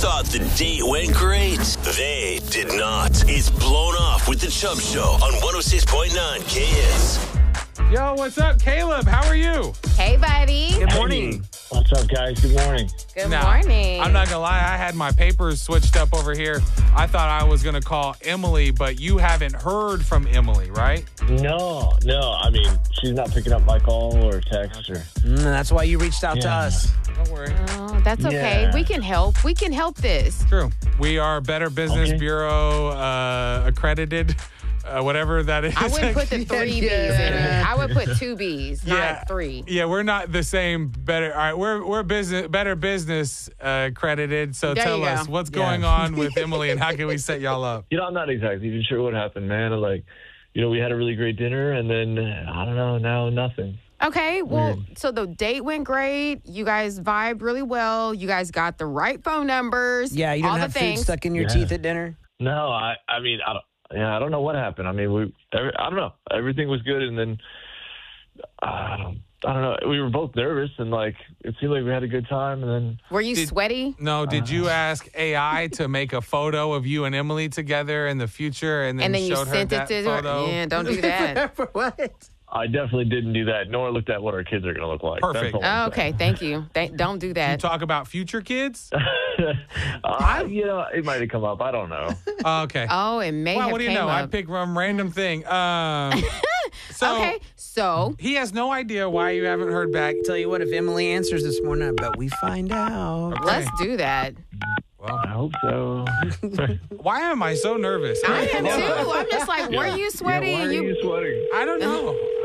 thought the date went great? They did not. It's Blown Off with the Chubb Show on 106.9 KS. Yo, what's up, Caleb? How are you? Hey, buddy. Good morning. What's up, guys? Good morning. Good Nah, morning. I'm not gonna lie, I had my papers switched up over here. I thought I was gonna call Emily, but you haven't heard from Emily, right? No. I mean, she's not picking up my call or text or. That's why you reached out to us. Don't worry. Oh, that's okay. Yeah. We can help. We can help this. True. We are Better Business Okay. Bureau accredited, whatever that is. I wouldn't put the 3 B's in it. I would put 2 B's, not 3. Yeah, we're not the same. Better. All right, we're business, Better Business accredited. So There tell you us go. what's going on with Emily and how can we set y'all up? I'm not exactly even sure what happened, man. Like, we had a really great dinner, and then I don't know. Now nothing. Okay, well, so the date went great. You guys vibed really well. You guys got the right phone numbers. Yeah, you all didn't the have food things. stuck in your teeth at dinner? No, I mean, I don't know what happened. I mean, I don't know. Everything was good, and then I don't know. We were both nervous, and it seemed like we had a good time, and then Were you sweaty? No, did you ask AI to make a photo of you and Emily together in the future and then You showed her sent that it to photo? her? Yeah, don't do that. For what? I definitely didn't do that, nor looked at what our kids are going to look like. Perfect. That's all I'm Okay, thank you. Don't do You that. talk about future kids? it might have come up. I don't know. Oh, okay. Oh, it may Well, have what do you came know? I up. pick one random thing. So Okay, so he has no idea why you haven't heard back. Tell you what, if Emily answers this morning, I bet we find out. let's do that. I hope so. Why am I so nervous? I am too. I'm just like, were you sweaty? Yeah, why and are you sweating? I don't know.